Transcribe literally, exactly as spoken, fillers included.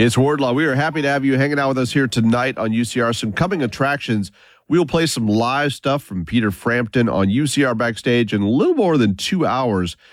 It's Wardlaw. We are happy to have you hanging out with us here tonight on U C R. Some coming attractions. We will play some live stuff from Peter Frampton on U C R Backstage in a little more than two hours.